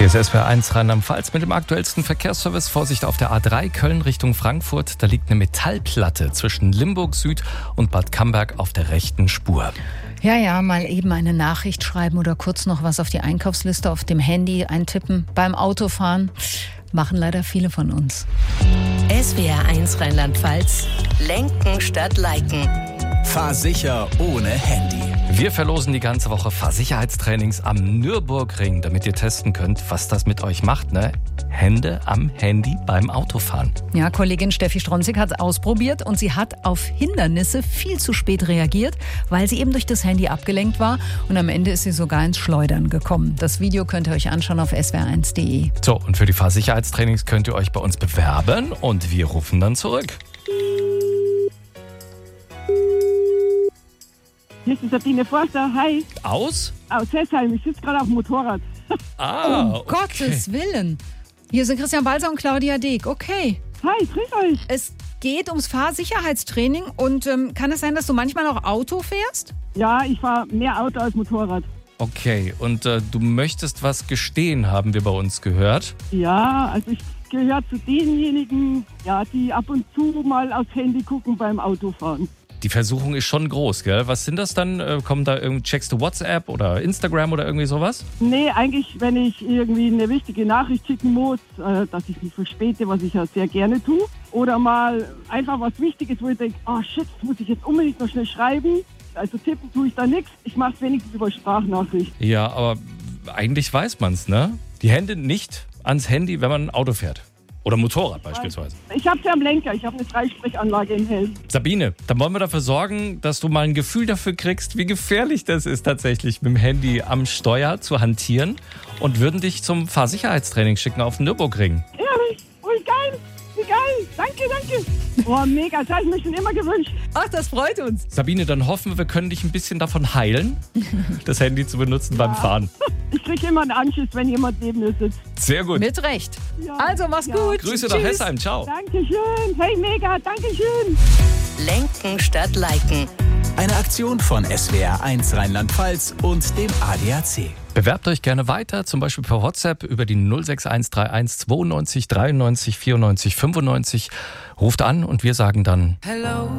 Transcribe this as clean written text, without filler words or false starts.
Hier ist SWR1 Rheinland-Pfalz mit dem aktuellsten Verkehrsservice. Vorsicht auf der A3 Köln Richtung Frankfurt. Da liegt eine Metallplatte zwischen Limburg Süd und Bad Camberg auf der rechten Spur. Ja, mal eben eine Nachricht schreiben oder kurz noch was auf die Einkaufsliste auf dem Handy eintippen. Beim Autofahren machen leider viele von uns. SWR1 Rheinland-Pfalz. Lenken statt Liken. Fahr sicher ohne Handy. Wir verlosen die ganze Woche Fahrsicherheitstrainings am Nürburgring, damit ihr testen könnt, was das mit euch macht, ne? Hände am Handy beim Autofahren. Ja, Kollegin Steffi Stronzig hat es ausprobiert und sie hat auf Hindernisse viel zu spät reagiert, weil sie eben durch das Handy abgelenkt war und am Ende ist sie sogar ins Schleudern gekommen. Das Video könnt ihr euch anschauen auf swr1.de. So, und für die Fahrsicherheitstrainings könnt ihr euch bei uns bewerben und wir rufen dann zurück. Hier ist die Sabine Forster, hi. Aus Hessheim, ich sitze gerade auf dem Motorrad. Gottes Willen. Hier sind Christian Balser und Claudia Deek. Okay. Hi, grüß euch. Es geht ums Fahrsicherheitstraining und kann es sein, dass du manchmal auch Auto fährst? Ja, ich fahre mehr Auto als Motorrad. Okay, und du möchtest was gestehen, haben wir bei uns gehört. Ja, also ich gehöre zu denjenigen, ja, die ab und zu mal aufs Handy gucken beim Autofahren. Die Versuchung ist schon groß, gell? Was sind das dann? Checkst du WhatsApp oder Instagram oder irgendwie sowas? Nee, eigentlich, wenn ich irgendwie eine wichtige Nachricht schicken muss, dass ich mich verspäte, was ich ja sehr gerne tue. Oder mal einfach was Wichtiges, wo ich denke, oh shit, das muss ich jetzt unbedingt noch schnell schreiben. Also tippen tue ich da nichts. Ich mache es wenigstens über Sprachnachricht. Ja, aber eigentlich weiß man es, ne? Die Hände nicht ans Handy, wenn man ein Auto fährt. Oder Motorrad beispielsweise. Ich habe es ja am Lenker, ich habe eine Freisprechanlage im Helm. Sabine, dann wollen wir dafür sorgen, dass du mal ein Gefühl dafür kriegst, wie gefährlich das ist, tatsächlich mit dem Handy am Steuer zu hantieren und würden dich zum Fahrsicherheitstraining schicken auf den Nürburgring. Ehrlich? Oh, wie geil! Wie geil! Danke! Oh, mega, das habe ich mir schon immer gewünscht. Ach, das freut uns. Sabine, dann hoffen wir können dich ein bisschen davon heilen, das Handy zu benutzen beim Fahren. Ich kriege immer einen Anschiss, wenn jemand neben mir sitzt. Sehr gut. Mit Recht. Ja. Also, mach's gut. Grüße nach Hessheim. Ciao. Dankeschön. Hey, mega, Dankeschön. Lenken statt Liken. Eine Aktion von SWR1 Rheinland-Pfalz und dem ADAC. Bewerbt euch gerne weiter, zum Beispiel per WhatsApp über die 06131 92 93 94 95. Ruft an und wir sagen dann Hello.